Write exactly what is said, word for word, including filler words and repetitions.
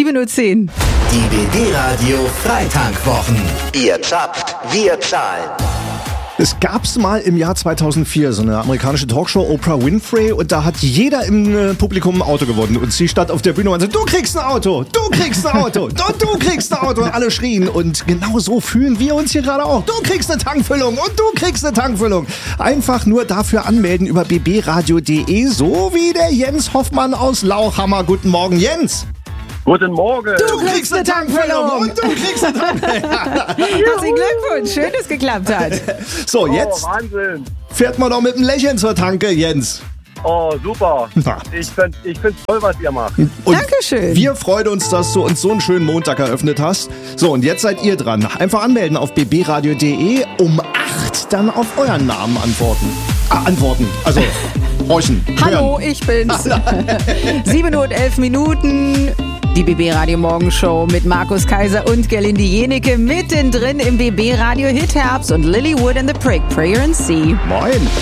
sieben Uhr zehn. Die B B-Radio Freitankwochen. Ihr zappt, wir zahlen. Es gab's mal im Jahr zweitausendvier so eine amerikanische Talkshow, Oprah Winfrey, und da hat jeder im äh, Publikum ein Auto gewonnen. Und sie stand auf der Bühne und sagte, du kriegst ein Auto, du kriegst ein Auto, und du kriegst ein Auto. Und alle schrien. Und genau so fühlen wir uns hier gerade auch. Du kriegst eine Tankfüllung und du kriegst eine Tankfüllung. Einfach nur dafür anmelden über b b radio punkt de, so wie der Jens Hoffmann aus Lauchhammer. Guten Morgen, Jens. Guten Morgen. Du kriegst eine Tankfüllung und du kriegst eine Tankfüllung. Herzlichen Glückwunsch, schön, dass es geklappt hat. So, jetzt Oh, Wahnsinn. fährt man doch mit dem Lächeln zur Tanke, Jens. Oh, super. Na. Ich finde ich find's toll, was ihr macht. Und Dankeschön. Wir freuen uns, dass du uns so einen schönen Montag eröffnet hast. So, und jetzt seid ihr dran. Einfach anmelden auf b b radio punkt de. Um acht dann auf euren Namen antworten. Ah, antworten. Also, horchen. Hallo, hören. ich bin's. sieben Uhr und elf Minuten. Die B B-Radio Morgenshow mit Markus Kaiser und Gerlinde Jenecke mittendrin im B B-Radio Hit Herbst und Lilywood and the Prick, Prayer and See. Moin.